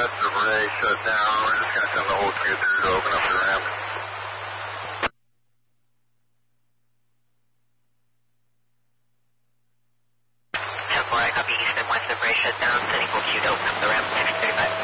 West of Ray shut down. We're just going to send the whole crew through to open up the ramp. I copy east and west of Ray shut down, sending full queue to open up the ramp, 635.